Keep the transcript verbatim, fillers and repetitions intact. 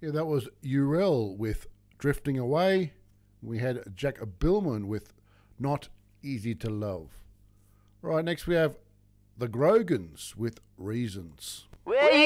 Yeah, that was Urel with Drifting Away. We had Jack Billman with Not Easy to Love. Right, next we have The Grogans with Reasons. Where